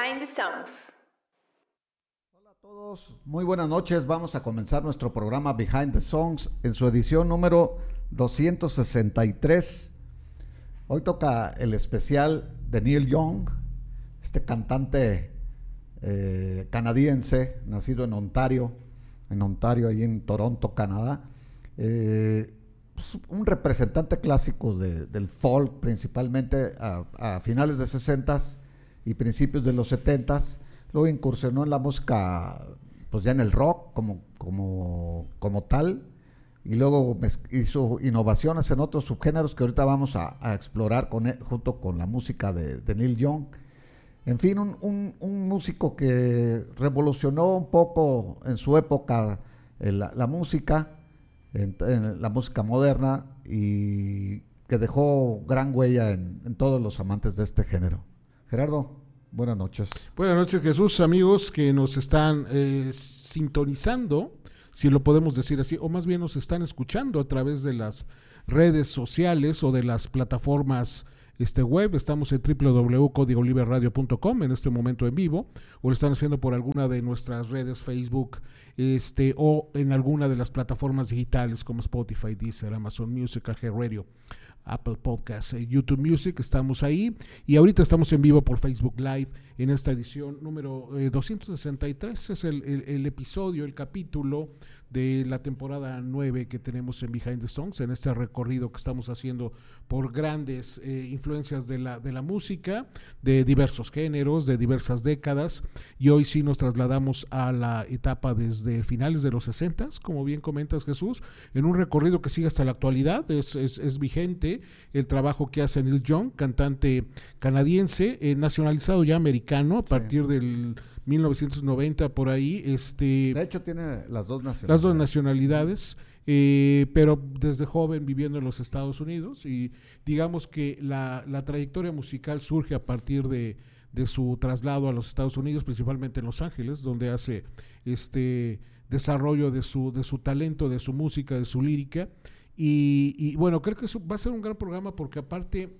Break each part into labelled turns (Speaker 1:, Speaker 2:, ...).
Speaker 1: Behind the Songs.
Speaker 2: Hola a todos, muy buenas noches. Vamos a comenzar nuestro programa Behind the Songs en su edición número 263. Hoy toca el especial de Neil Young, este cantante canadiense, nacido en Ontario, ahí en Toronto, Canadá. Un representante clásico del folk, principalmente a finales de 60s y principios de los 70s. Luego incursionó en la música, pues ya en el rock como tal, y luego hizo innovaciones en otros subgéneros que ahorita vamos a explorar junto con la música de Neil Young. En fin, un músico que revolucionó un poco en su época la música, en la música moderna, y que dejó gran huella en todos los amantes de este género. Gerardo, buenas noches.
Speaker 3: Buenas noches, Jesús, amigos que nos están sintonizando, si lo podemos decir así, o más bien nos están escuchando a través de las redes sociales o de las plataformas web. Estamos en www.codigoliberradio.com en este momento en vivo, o lo están haciendo por alguna de nuestras redes, Facebook, o en alguna de las plataformas digitales como Spotify, Deezer, Amazon Music, AG Radio, Apple Podcasts, YouTube Music. Estamos ahí y ahorita estamos en vivo por Facebook Live en esta edición número 263. Es el episodio, el capítulo de la temporada 9 que tenemos en Behind the Songs, en este recorrido que estamos haciendo por grandes influencias de la música, de diversos géneros, de diversas décadas, y hoy sí nos trasladamos a la etapa desde finales de los 60s, como bien comentas, Jesús, en un recorrido que sigue hasta la actualidad. Es vigente el trabajo que hace Neil Young, cantante canadiense, nacionalizado ya americano a partir del 1990 por ahí.
Speaker 2: De hecho tiene las dos nacionalidades.
Speaker 3: Las dos nacionalidades, pero desde joven viviendo en los Estados Unidos, y digamos que la trayectoria musical surge a partir de su traslado a los Estados Unidos, principalmente en Los Ángeles, donde hace desarrollo de su talento, de su música, de su lírica, y bueno, creo que eso va a ser un gran programa porque aparte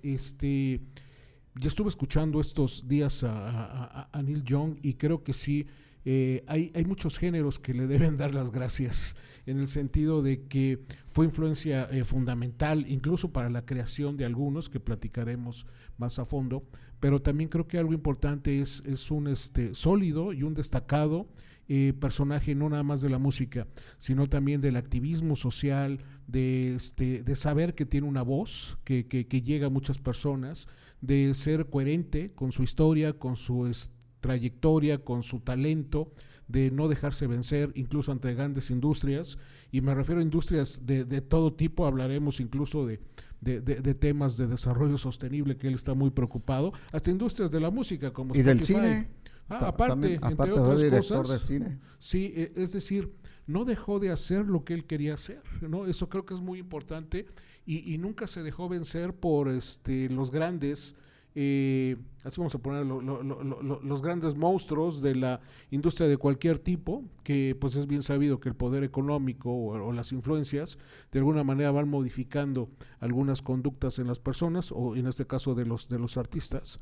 Speaker 3: yo estuve escuchando estos días a Neil Young y creo que sí, hay muchos géneros que le deben dar las gracias, en el sentido de que fue influencia fundamental incluso para la creación de algunos que platicaremos más a fondo, pero también creo que algo importante es un sólido y un destacado personaje, no nada más de la música, sino también del activismo social, de saber que tiene una voz que llega a muchas personas, de ser coherente con su historia, con su trayectoria, con su talento, de no dejarse vencer incluso ante grandes industrias, y me refiero a industrias de todo tipo. Hablaremos incluso de temas de desarrollo sostenible, que él está muy preocupado, hasta industrias de la música como
Speaker 2: y
Speaker 3: Spotify.
Speaker 2: del cine.
Speaker 3: Aparte, entre otras cosas,
Speaker 2: de cine.
Speaker 3: Sí, es decir, no dejó de hacer lo que él quería hacer, ¿no? Eso creo que es muy importante, y nunca se dejó vencer por los grandes, así vamos a poner los grandes monstruos de la industria de cualquier tipo, que pues es bien sabido que el poder económico o las influencias de alguna manera van modificando algunas conductas en las personas, o en este caso de los artistas,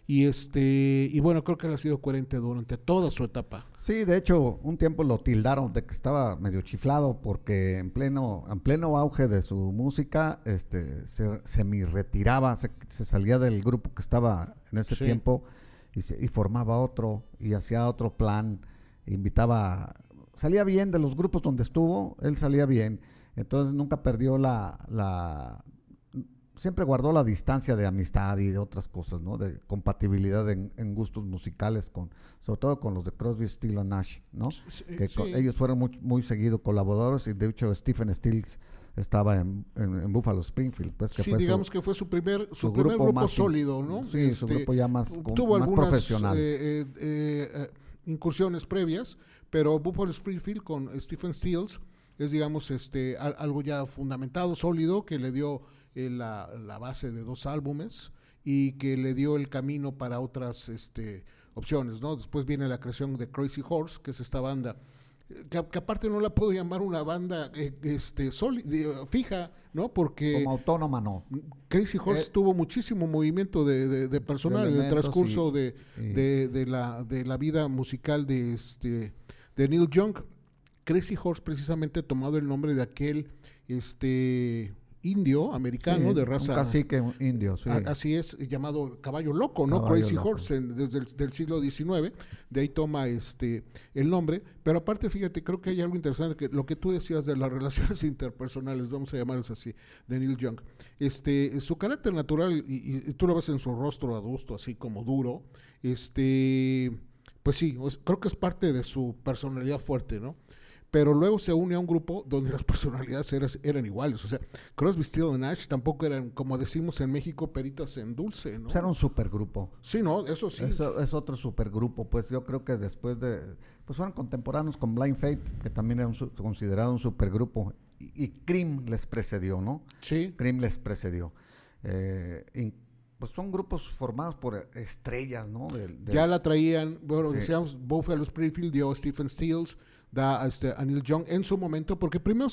Speaker 3: y bueno, creo que él ha sido coherente durante toda su etapa.
Speaker 2: Sí, de hecho, un tiempo lo tildaron de que estaba medio chiflado porque en pleno auge de su música, se semi-retiraba, se salía del grupo que estaba en ese tiempo y formaba otro y hacía otro plan, salía bien de los grupos donde estuvo, él salía bien, entonces nunca perdió siempre guardó la distancia de amistad y de otras cosas, ¿no? De compatibilidad en gustos musicales, sobre todo con los de Crosby, Stills and Nash, ¿no? Ellos fueron muy seguidos colaboradores, y de hecho Stephen Stills estaba en Buffalo Springfield, pues que fue
Speaker 3: digamos que fue su primer grupo más sólido, ¿no?
Speaker 2: Sí, su grupo ya más
Speaker 3: tuvo
Speaker 2: más
Speaker 3: algunas
Speaker 2: profesional.
Speaker 3: Incursiones previas, pero Buffalo Springfield con Stephen Stills es, digamos, algo ya fundamentado, sólido, que le dio la base de 2 álbumes y que le dio el camino para otras opciones, ¿no? Después viene la creación de Crazy Horse, que es esta banda que aparte no la puedo llamar una banda fija, ¿no? Porque
Speaker 2: Como autónoma no.
Speaker 3: Crazy Horse tuvo muchísimo movimiento de personal en el transcurso de la vida musical de Neil Young. Crazy Horse precisamente tomado el nombre de aquel indio americano de raza,
Speaker 2: un cacique indio, sí.
Speaker 3: Así es, llamado caballo loco, ¿no?
Speaker 2: Caballo
Speaker 3: Crazy
Speaker 2: loco.
Speaker 3: Horse, desde el siglo XIX, de ahí toma el nombre, pero aparte, fíjate, creo que hay algo interesante, que lo que tú decías de las relaciones interpersonales, vamos a llamarlas así, de Neil Young, su carácter natural, y tú lo ves en su rostro adusto, así como duro, pues sí, creo que es parte de su personalidad fuerte, ¿no? Pero luego se une a un grupo donde las personalidades eran iguales. O sea, Crosby, Stills Nash tampoco eran, como decimos en México, peritas en dulce, ¿no?
Speaker 2: Pues era un supergrupo.
Speaker 3: Sí, ¿no? Eso sí.
Speaker 2: Eso es otro supergrupo. Pues yo creo que después pues fueron contemporáneos con Blind Faith, que también era considerado un supergrupo. Y Cream les precedió, ¿no?
Speaker 3: Sí.
Speaker 2: Cream les precedió. Pues son grupos formados por estrellas, ¿no?
Speaker 3: Ya la traían, bueno,
Speaker 2: Sí.
Speaker 3: decíamos, Buffalo Springfield dio a Stephen Stills, da a Neil Young en su momento, porque primero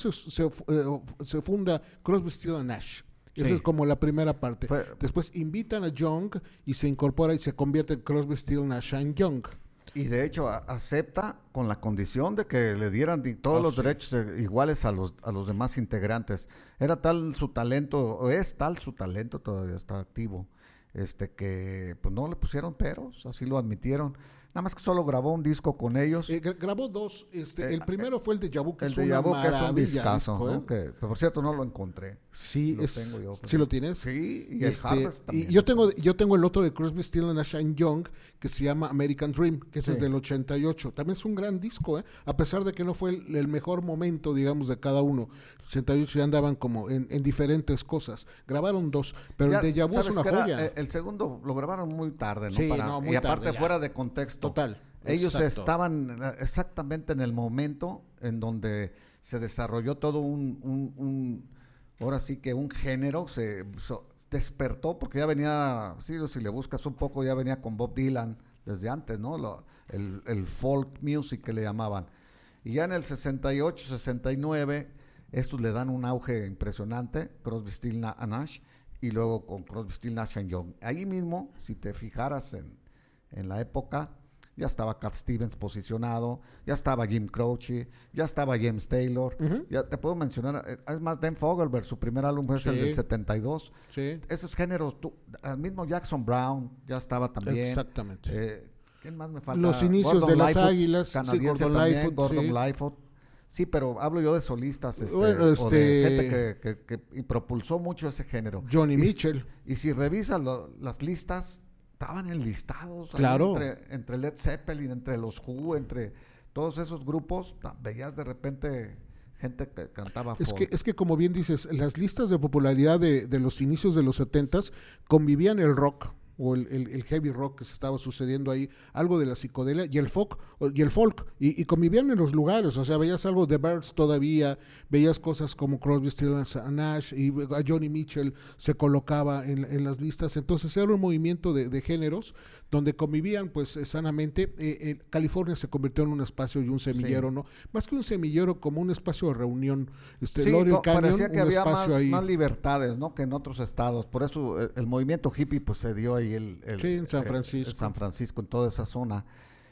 Speaker 3: se funda Crosby, Stills Nash. Esa
Speaker 2: Sí.
Speaker 3: es como la primera parte. Después invitan a Young y se incorpora y se convierte en Crosby, Stills Nash and Young.
Speaker 2: Y de hecho acepta con la condición de que le dieran todos los derechos iguales a los demás integrantes. Era tal su talento, o es tal su talento, todavía está activo, que pues no le pusieron peros, así lo admitieron. Nada más que solo grabó un disco con ellos.
Speaker 3: Grabó dos. El primero fue el de Yabu, que
Speaker 2: el
Speaker 3: es
Speaker 2: de
Speaker 3: una
Speaker 2: Yabu, que es un
Speaker 3: maravilla.
Speaker 2: discazo,
Speaker 3: Disco,
Speaker 2: ¿no? Que por cierto no lo encontré.
Speaker 3: Sí,
Speaker 2: Lo tengo yo,
Speaker 3: ¿sí lo tienes?
Speaker 2: Sí, y el Harvest también.
Speaker 3: Y yo tengo el otro de Crosby, Stills Nash and Young, que se llama American Dream, que ese es del 88. También es un gran disco, a pesar de que no fue el mejor momento, digamos, de cada uno. 88 ya andaban como en diferentes cosas. Grabaron dos, pero el de Yabu es una joya.
Speaker 2: El segundo lo grabaron muy tarde, ¿no?
Speaker 3: Sí, muy
Speaker 2: y aparte
Speaker 3: tarde,
Speaker 2: fuera de contexto.
Speaker 3: Total.
Speaker 2: Ellos
Speaker 3: Exacto.
Speaker 2: estaban exactamente en el momento en donde se desarrolló todo ahora sí que un género, despertó, porque ya venía, sí, si le buscas un poco, ya venía con Bob Dylan desde antes, ¿no? El folk music que le llamaban. Y ya en el 68, 69, estos le dan un auge impresionante, Crosby, Stills Nash, y luego con Crosby, Stills Nash and Young. Ahí mismo, si te fijaras en la época, ya estaba Cat Stevens posicionado, ya estaba Jim Croce, ya estaba James Taylor, ya te puedo mencionar, es más, Dan Fogelberg, su primer álbum es el del 72.
Speaker 3: Sí.
Speaker 2: Esos géneros, el mismo Jackson Brown ya estaba también.
Speaker 3: Exactamente.
Speaker 2: ¿Quién más me falta?
Speaker 3: Los inicios
Speaker 2: Gordon
Speaker 3: de las
Speaker 2: Lightfoot,
Speaker 3: Águilas,
Speaker 2: canadiense
Speaker 3: Gordon
Speaker 2: también,
Speaker 3: Lightfoot,
Speaker 2: Gordon Lightfoot. Sí, pero hablo yo de solistas,
Speaker 3: Bueno,
Speaker 2: o de gente que propulsó mucho ese género.
Speaker 3: Johnny Mitchell.
Speaker 2: Y si revisas las listas, estaban enlistados.
Speaker 3: Claro.
Speaker 2: Entre Led Zeppelin, entre los Who, entre todos esos grupos, veías de repente gente que cantaba folk.
Speaker 3: Es que como bien dices, las listas de popularidad de los inicios de los 70s convivían el rock o el heavy rock que se estaba sucediendo ahí, algo de la psicodelia y el folk, y convivían en los lugares, o sea, veías algo de Birds todavía, veías cosas como Crosby, Stills Nash, y a Johnny Mitchell se colocaba en las listas, entonces era un movimiento de géneros donde convivían pues sanamente. California se convirtió en un espacio y un semillero, sí. ¿No? Más que un semillero, como un espacio de reunión.
Speaker 2: Sí, parecía que había más libertades, ¿no? Que en otros estados. Por eso el movimiento hippie pues se dio ahí
Speaker 3: en San Francisco.
Speaker 2: San Francisco, en toda esa zona.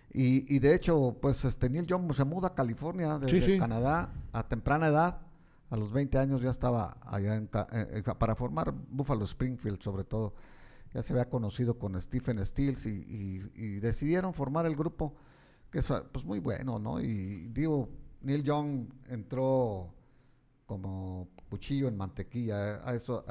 Speaker 2: Y de hecho, pues Neil Young se muda a California desde Canadá a temprana edad. A los 20 años ya estaba allá para formar Buffalo Springfield, sobre todo. Ya se había conocido con Stephen Stills y decidieron formar el grupo, que es pues muy bueno, ¿no? Y digo, Neil Young entró como cuchillo en mantequilla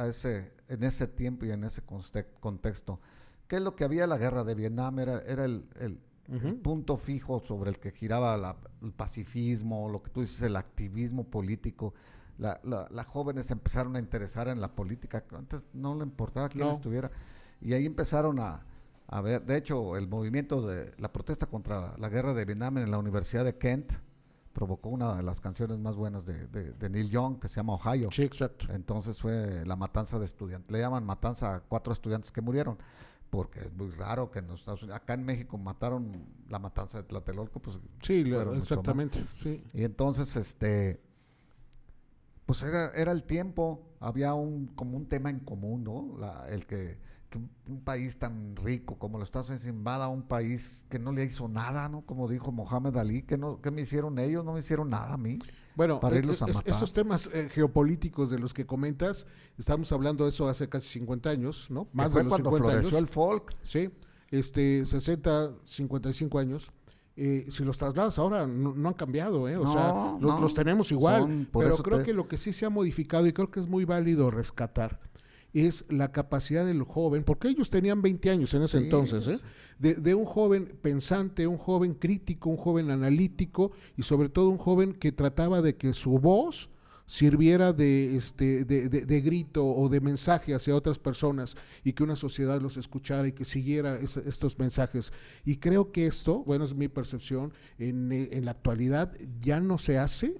Speaker 2: en ese tiempo y en ese contexto. ¿Qué es lo que había? La guerra de Vietnam era el punto fijo sobre el que giraba el pacifismo, lo que tú dices, el activismo político. Las jóvenes empezaron a interesar en la política, antes no le importaba quién estuviera. Y ahí empezaron a ver, de hecho, el movimiento de la protesta contra la guerra de Vietnam en la Universidad de Kent provocó una de las canciones más buenas de Neil Young, que se llama Ohio.
Speaker 3: Sí, exacto.
Speaker 2: Entonces fue la matanza de estudiantes, le llaman matanza a 4 estudiantes que murieron, porque es muy raro que en los Estados Unidos, acá en México mataron la matanza de Tlatelolco, pues
Speaker 3: sí, exactamente, sí.
Speaker 2: Y entonces pues era el tiempo, había como un tema en común, ¿no? Que un país tan rico como los Estados Unidos invada a un país que no le hizo nada, ¿no? Como dijo Mohamed Ali, ¿qué me hicieron ellos? No me hicieron nada a mí.
Speaker 3: Bueno,
Speaker 2: para irlos a matar.
Speaker 3: esos temas geopolíticos de los que comentas, estábamos hablando de eso hace casi 50 años, ¿no?
Speaker 2: Más de los 50 años. Floreció el folk.
Speaker 3: Sí, 60, 55 años. Si los trasladas ahora no han cambiado, o sea, los tenemos igual, pero creo que lo que sí se ha modificado y creo que es muy válido rescatar es la capacidad del joven, porque ellos tenían 20 años en ese entonces, de un joven pensante, un joven crítico, un joven analítico y sobre todo un joven que trataba de que su voz sirviera de grito o de mensaje hacia otras personas y que una sociedad los escuchara y que siguiera estos mensajes. Y creo que esto, bueno, es mi percepción, en la actualidad ya no se hace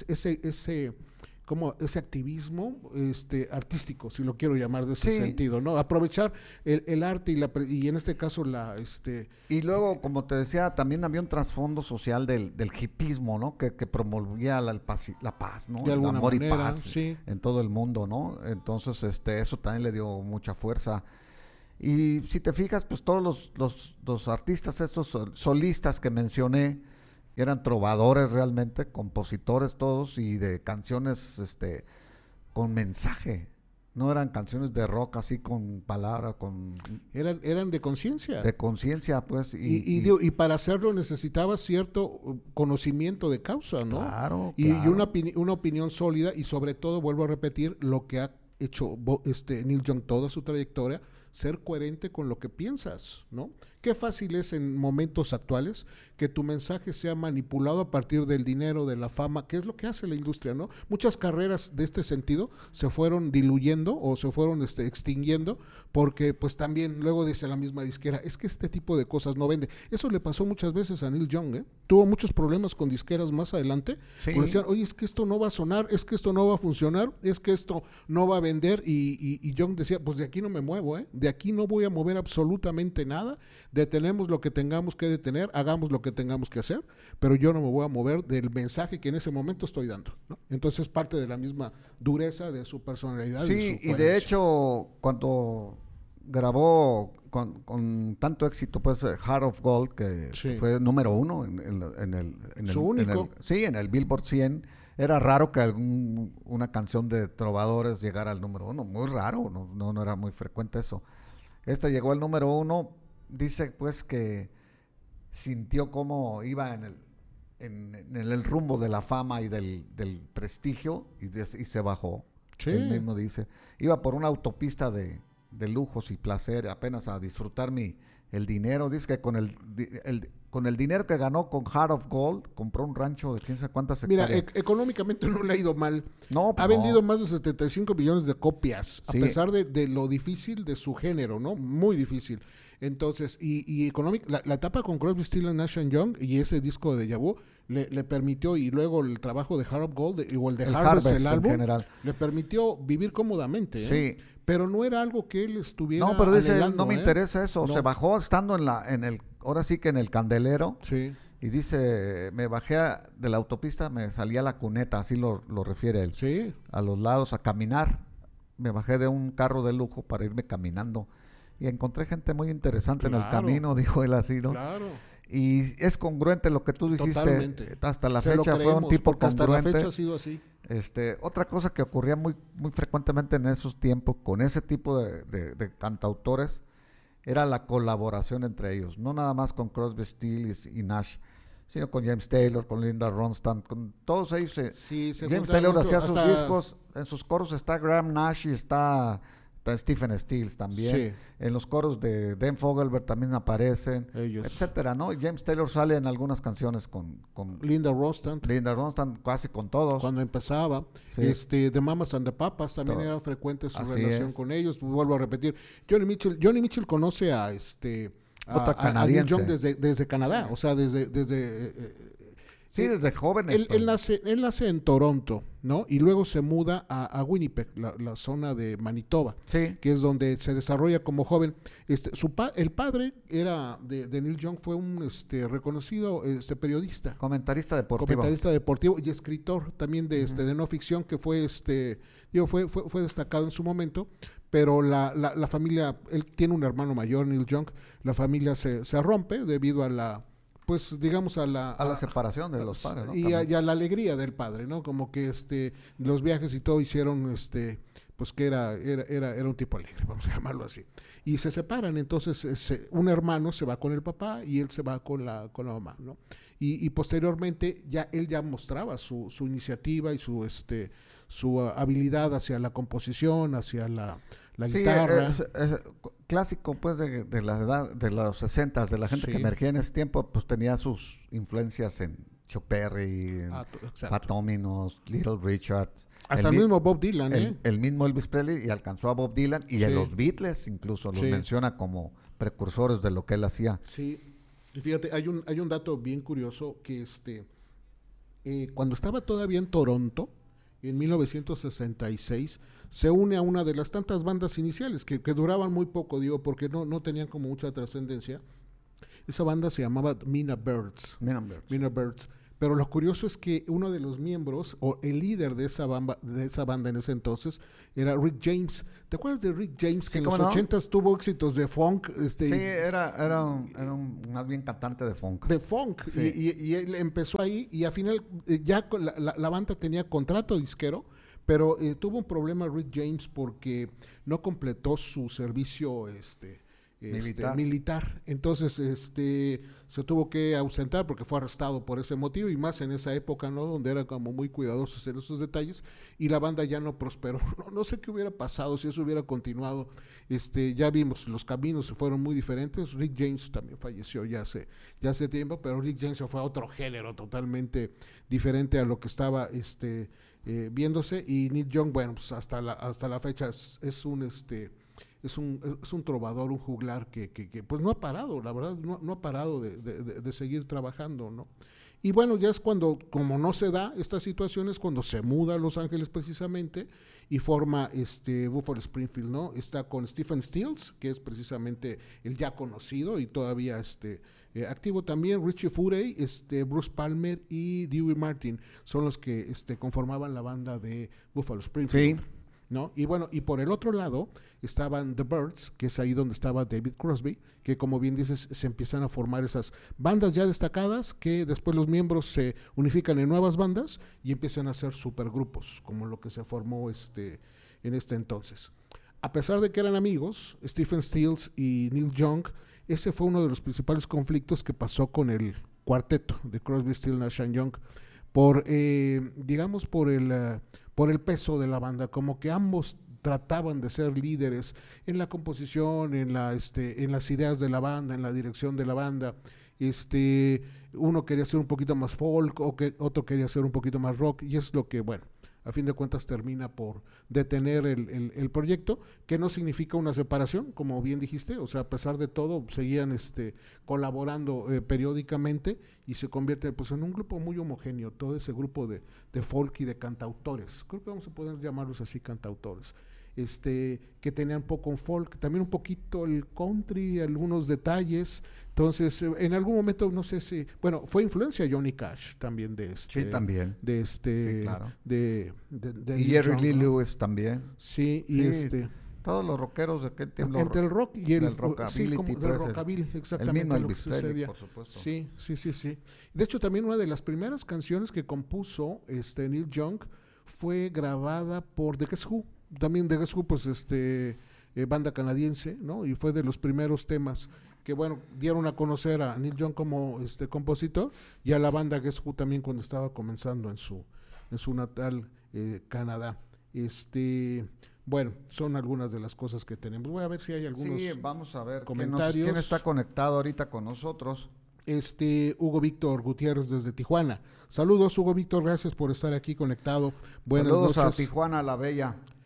Speaker 3: ese activismo artístico, si lo quiero llamar de ese sentido, ¿no? Aprovechar el arte y en este caso
Speaker 2: Y luego, como te decía, también había un trasfondo social del hipismo, ¿no? Que promovía la paz, ¿no?
Speaker 3: De alguna
Speaker 2: el amor
Speaker 3: manera,
Speaker 2: y paz
Speaker 3: sí.
Speaker 2: en todo el mundo, ¿no? Entonces, eso también le dio mucha fuerza. Y si te fijas, pues todos los artistas, estos solistas que mencioné, eran trovadores realmente, compositores todos y de canciones con mensaje. No eran canciones de rock así con palabras,
Speaker 3: eran de conciencia.
Speaker 2: De conciencia, pues.
Speaker 3: Y para hacerlo necesitaba cierto conocimiento de causa, ¿no?
Speaker 2: Claro.
Speaker 3: Y una opinión sólida y sobre todo, vuelvo a repetir, lo que ha hecho Neil Young toda su trayectoria, ser coherente con lo que piensas, ¿no? Qué fácil es en momentos actuales que tu mensaje sea manipulado a partir del dinero, de la fama, que es lo que hace la industria, ¿no? Muchas carreras de este sentido se fueron diluyendo o se fueron extinguiendo porque pues también luego dice la misma disquera, es que este tipo de cosas no vende. Eso le pasó muchas veces a Neil Young, ¿eh? Tuvo muchos problemas con disqueras más adelante, porque decían, oye, es que esto no va a sonar, es que esto no va a funcionar, es que esto no va a vender y Young decía, pues de aquí no me muevo, de aquí no voy a mover absolutamente nada, detenemos lo que tengamos que detener, hagamos lo que tengamos que hacer, pero yo no me voy a mover del mensaje que en ese momento estoy dando, ¿no? Entonces parte de la misma dureza de su personalidad.
Speaker 2: Sí, y de hecho cuando grabó con tanto éxito pues Heart of Gold, que fue número 1 en el Billboard 100, era raro que una canción de trovadores llegara al número 1, muy raro, no era muy frecuente eso. Llegó al número 1, dice pues que sintió cómo iba en el rumbo de la fama y del prestigio y se bajó. Sí. Él mismo dice, iba por una autopista de lujos y placer, apenas a disfrutar el dinero. Dice que con el dinero que ganó con Heart of Gold, compró un rancho de quién sabe cuántas hectáreas.
Speaker 3: Mira, económicamente no le ha ido mal.
Speaker 2: No,
Speaker 3: ha vendido más de 75 millones de copias, a pesar de lo difícil de su género, ¿no? Muy difícil. Entonces, la etapa con Crosby, Stills Nash & Young y ese disco de Déjà Vu le permitió, y luego el trabajo de Heart of Gold o el de Harvest, el álbum, le permitió vivir cómodamente,
Speaker 2: Sí.
Speaker 3: Pero no era algo que él estuviera
Speaker 2: No, pero dice,
Speaker 3: anhelando,
Speaker 2: no me interesa eso. No. Se bajó estando ahora sí que en el Candelero.
Speaker 3: Sí.
Speaker 2: Y dice, me bajé de la autopista, me salí a la cuneta, así lo refiere él.
Speaker 3: Sí.
Speaker 2: A los lados, a caminar. Me bajé de un carro de lujo para irme caminando. Y encontré gente muy interesante en el camino, dijo él así, ¿no?
Speaker 3: Claro.
Speaker 2: Y es congruente lo que tú dijiste.
Speaker 3: Totalmente.
Speaker 2: Hasta la fecha fue un tipo congruente.
Speaker 3: Hasta la fecha ha sido así.
Speaker 2: Otra cosa que ocurría muy, muy frecuentemente en esos tiempos con ese tipo de cantautores era la colaboración entre ellos. No nada más con Crosby, Stills y Nash, sino con James Taylor, con Linda Ronstadt, con todos ellos. James Taylor hacía sus discos, en sus coros está Graham Nash y está Stephen Stills también. Sí. En los coros de Dan Fogelberg también aparecen, etcétera, ¿no? James Taylor sale en algunas canciones con
Speaker 3: Linda Ronstadt.
Speaker 2: Linda Ronstadt, casi con todos.
Speaker 3: Cuando empezaba. The Mamas and the Papas también era frecuente su relación con ellos. Vuelvo a repetir. Johnny Mitchell conoce a
Speaker 2: otra canadiense.
Speaker 3: Neil Young desde Canadá. O sea, desde
Speaker 2: Sí, desde jóvenes.
Speaker 3: Él nace en Toronto, ¿no? Y luego se muda a Winnipeg, la zona de Manitoba,
Speaker 2: Sí.
Speaker 3: que es donde se desarrolla como joven. El padre era de Neil Young, fue un reconocido periodista.
Speaker 2: Comentarista deportivo.
Speaker 3: Comentarista deportivo y escritor también de no ficción, que fue fue destacado en su momento, pero la familia, él tiene un hermano mayor, Neil Young, la familia se rompe debido a la, pues digamos a la
Speaker 2: separación de los padres, ¿no?
Speaker 3: Y a la alegría del padre, ¿no? Como que los viajes y todo hicieron pues que era un tipo alegre, vamos a llamarlo así. Y se separan, entonces un hermano se va con el papá y él se va con la mamá, ¿no? Y posteriormente él ya mostraba su iniciativa y su habilidad hacia la composición, hacia la guitarra.
Speaker 2: Es clásico pues de la edad de los 60s, de la gente que emergía en ese tiempo, pues tenía sus influencias en Chuck Berry, en Fat Dominos, Little Richard.
Speaker 3: Hasta el mismo Bob Dylan,
Speaker 2: el mismo Elvis Presley, y alcanzó a Bob Dylan y a los Beatles incluso, los menciona como precursores de lo que él hacía.
Speaker 3: Sí, y fíjate, hay un dato bien curioso que cuando estaba todavía en Toronto, en 1966, se une a una de las tantas bandas iniciales que duraban muy poco, digo, porque no tenían como mucha trascendencia. Esa banda se llamaba Mina Birds. Pero lo curioso es que uno de los miembros, o el líder de esa banda en ese entonces, era Rick James. ¿Te acuerdas de Rick James, que en los 80s tuvo éxitos de funk?
Speaker 2: Sí, era un más bien cantante de funk.
Speaker 3: De funk, sí. Y él empezó ahí, y al final ya la banda tenía contrato disquero, pero tuvo un problema Rick James porque no completó su servicio militar. Entonces se tuvo que ausentar porque fue arrestado por ese motivo, y más en esa época, ¿no? Donde eran como muy cuidadosos en esos detalles, y la banda ya no prosperó. No sé qué hubiera pasado si eso hubiera continuado. Ya vimos, los caminos se fueron muy diferentes. Rick James también falleció ya hace tiempo, pero Rick James fue a otro género totalmente diferente a lo que estaba viéndose. Y Neil Young, bueno, pues hasta la fecha es un trovador, un juglar que pues no ha parado, la verdad, no ha parado de seguir trabajando, ¿no? Y bueno, ya es como no se da esta situación, es cuando se muda a Los Ángeles precisamente y forma Buffalo Springfield, ¿no? Está con Stephen Stills, que es precisamente el ya conocido y todavía activo también. Richie Furay, Bruce Palmer y Dewey Martin son los que conformaban la banda de Buffalo Springfield. Sí. ¿No? Y bueno, y por el otro lado estaban The Byrds, que es ahí donde estaba David Crosby, que como bien dices, se empiezan a formar esas bandas ya destacadas, que después los miembros se unifican en nuevas bandas y empiezan a hacer supergrupos, como lo que se formó en este entonces. A pesar de que eran amigos, Stephen Stills y Neil Young, ese fue uno de los principales conflictos que pasó con el cuarteto de Crosby, Stills, Nash and Young, por el peso de la banda, como que ambos trataban de ser líderes en la composición, en las ideas de la banda, en la dirección de la banda. Uno quería ser un poquito más folk, otro quería ser un poquito más rock, y es lo que, bueno, a fin de cuentas termina por detener el proyecto, que no significa una separación, como bien dijiste, o sea, a pesar de todo, seguían colaborando periódicamente, y se convierte pues en un grupo muy homogéneo, todo ese grupo de folk y de cantautores, creo que vamos a poder llamarlos así, cantautores, que tenían poco folk, también un poquito el country, algunos detalles. Entonces, en algún momento, no sé si, bueno, fue influencia Johnny Cash también
Speaker 2: sí, también.
Speaker 3: Sí, claro.
Speaker 2: Y Jerry Lee Lewis también.
Speaker 3: Sí, y
Speaker 2: todos los rockeros de aquel tiempo.
Speaker 3: Entre el rock y el
Speaker 2: rockabilly.
Speaker 3: Sí, como del rockabilly, exactamente.
Speaker 2: El mismo Elvis Presley, por supuesto.
Speaker 3: Sí. De hecho, también una de las primeras canciones que compuso Neil Young fue grabada por The Guess Who. También The Guess Who, pues banda canadiense, ¿no? Y fue de los primeros temas que, bueno, dieron a conocer a Neil Young como compositor, y a la banda Guess Who también cuando estaba comenzando en su natal Canadá. Bueno, son algunas de las cosas que tenemos. Voy a ver si hay algunos
Speaker 2: vamos a ver
Speaker 3: comentarios.
Speaker 2: ¿Quién está conectado ahorita con nosotros?
Speaker 3: Hugo Víctor Gutiérrez desde Tijuana. Saludos, Hugo Víctor, gracias por estar aquí conectado. Buenas
Speaker 2: Saludos
Speaker 3: noches.
Speaker 2: a Tijuana la Bella.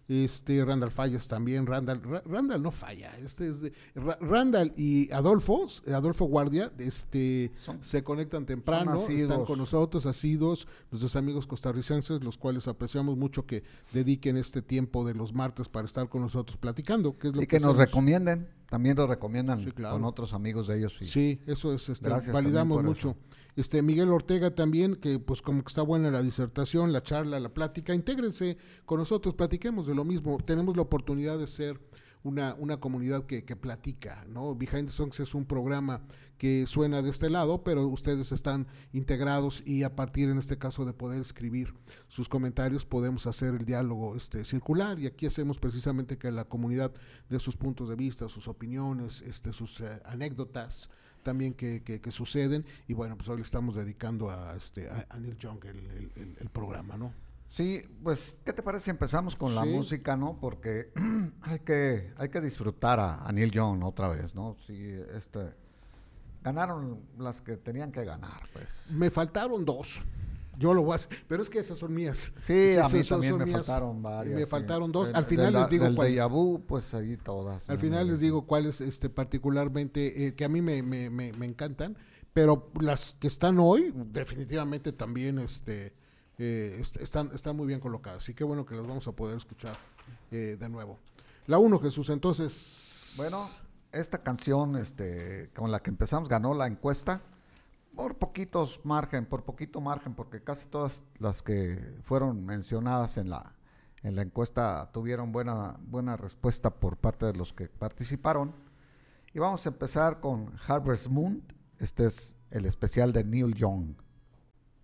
Speaker 3: Randall Fallas también, Randall no falla, Randall y Adolfo Guardia, se conectan temprano, están con nosotros, asiduos, nuestros amigos costarricenses, los cuales apreciamos mucho que dediquen este tiempo de los martes para estar con nosotros platicando, que es lo
Speaker 2: y que nos recomienden, también lo recomiendan, sí, claro, con otros amigos de ellos.
Speaker 3: Sí, eso es, validamos mucho. Miguel Ortega también, que pues como que está buena la disertación, la charla, la plática, intégrense con nosotros, platiquemos de lo mismo, tenemos la oportunidad de ser una comunidad que platica, ¿no? Behind the Songs es un programa que suena de este lado, pero ustedes están integrados y a partir, en este caso, de poder escribir sus comentarios, podemos hacer el diálogo circular, y aquí hacemos precisamente que la comunidad dé sus puntos de vista, sus opiniones, sus anécdotas también que suceden, y bueno, pues hoy le estamos dedicando a Neil Young el programa, ¿no?
Speaker 2: Sí, pues, ¿qué te parece si empezamos con la música, no? Porque hay que disfrutar a Neil Young otra vez, ¿no? Sí, ganaron las que tenían que ganar, pues.
Speaker 3: Me faltaron 2. Yo lo voy a hacer, pero es que esas son mías.
Speaker 2: Sí, a mí también me faltaron varias.
Speaker 3: Me faltaron 2. Al final les digo
Speaker 2: cuáles. Del déjà vu, pues ahí todas.
Speaker 3: Al final les digo cuáles particularmente, que a mí me encantan, pero las que están hoy, definitivamente también están muy bien colocadas. Así que bueno que las vamos a poder escuchar de nuevo. La 1, Jesús, entonces.
Speaker 2: Bueno, esta canción con la que empezamos ganó la encuesta. Por poquito margen, porque casi todas las que fueron mencionadas en la encuesta tuvieron buena respuesta por parte de los que participaron. Y vamos a empezar con Harvest Moon. Este es el especial de Neil Young.